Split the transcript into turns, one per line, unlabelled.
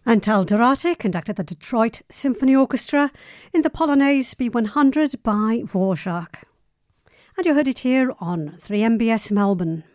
Antal Dorati conducted the Detroit Symphony Orchestra in the Polonaise B100 by Dvorak. And you heard it here on 3MBS Melbourne.